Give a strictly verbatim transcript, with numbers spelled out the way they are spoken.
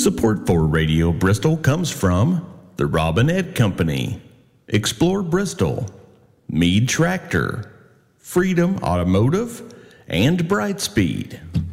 Support for Radio Bristol comes from the Robin Ed Company, Explore Bristol, Mead Tractor, Freedom Automotive, and Brightspeed.